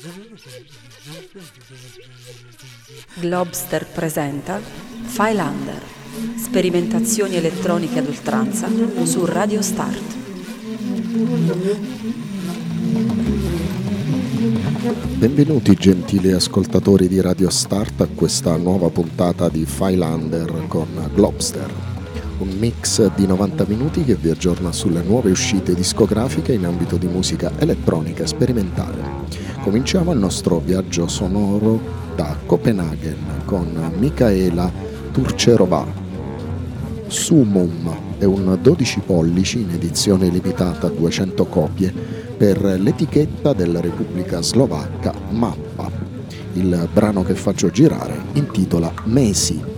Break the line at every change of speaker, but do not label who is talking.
Globster presenta Phylander, sperimentazioni elettroniche ad oltranza su Radio Start.
Benvenuti gentili ascoltatori di Radio Start a questa nuova puntata di Phylander con Globster, un mix di 90 minuti che vi aggiorna sulle nuove uscite discografiche in ambito di musica elettronica sperimentale. Cominciamo il nostro viaggio sonoro da Copenaghen con Michaela Turčerová. Sumum è un 12 pollici in edizione limitata a 200 copie per l'etichetta della Repubblica Slovacca Mappa. Il brano che faccio girare intitola Mesi.